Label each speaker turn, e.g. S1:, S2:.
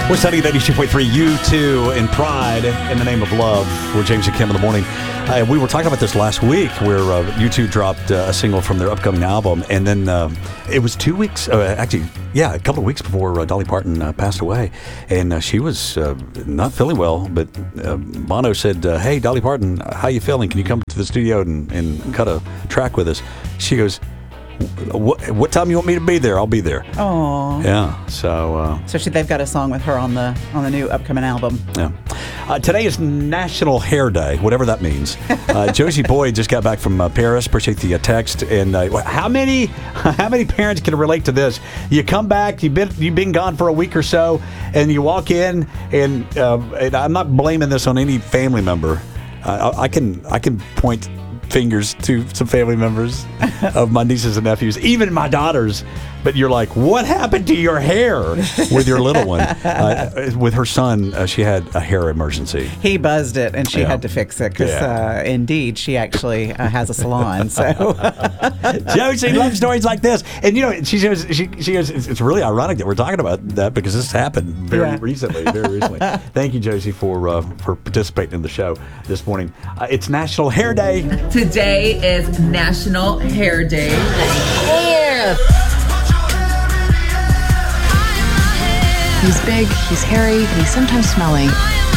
S1: We're studying 82.3 U2 in Pride in the Name of Love. We're James and Kim in the morning. We were talking about this last week where U2 dropped a single from their upcoming album. And then it was 2 weeks, a couple of weeks before Dolly Parton passed away. And she was not feeling well, but Bono said, hey, Dolly Parton, how you feeling? Can you come to the studio and cut a track with us? She goes, what time you want me to be there? I'll be there.
S2: Oh,
S1: yeah. So
S2: they've got a song with her on the new upcoming album.
S1: Yeah. Today is National Hair Day, whatever that means. Josie Boyd just got back from Paris. Appreciate the text. And how many parents can relate to this? You come back, you've been gone for a week or so, and you walk in, and I'm not blaming this on any family member. I can point fingers to some family members of my nieces and nephews, even my daughters. But you're like, what happened to your hair with your little one? With her son, she had a hair emergency.
S2: He buzzed it, and she had to fix it because, indeed, she actually has a salon. So,
S1: Josie loves stories like this, and she goes. It's really ironic that we're talking about that because this happened very recently. Thank you, Josie, for participating in the show this morning. It's National Hair Day.
S3: Today is National Hair Day.
S4: Hair. He's big, he's hairy, but he's sometimes smelly.